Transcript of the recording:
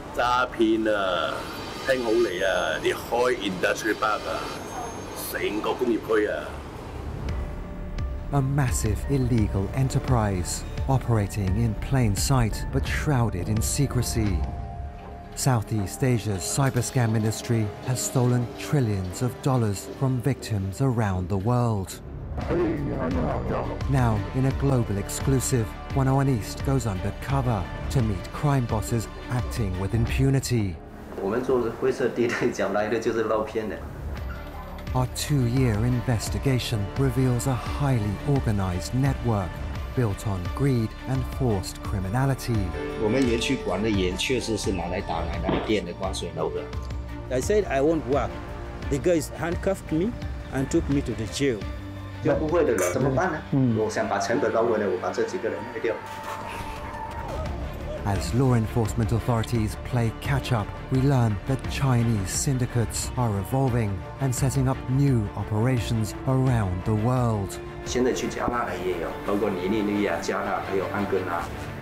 詐騙啊！聽好嚟啊！你開 Industrial Park 啊，成個工業區啊！ A massive illegal enterprise, operating in plain sight but shrouded in secrecy. Southeast Asia's cyberscam industry has stolen trillions of dollars from victims around the world. Now, in a global exclusive, 101 East goes undercover to meet crime bosses acting with impunity. 我们做灰色地带讲来的就是捞偏的。 Our 2-year investigation reveals a highly organized network built on greed and forced criminality. 我们园区管的也确实是拿来打奶奶店的关水楼的。 I said I won't work. The guys handcuffed me and took me to the jail. 就不会的了，怎么办呢？我想把成本捞回来，我把这几个人卖掉。 As law enforcement authorities play catch-up, we learn that Chinese syndicates are evolving and setting up new operations around the world. 现在去加纳的也有，包括尼日利亚、加纳还有安哥拉。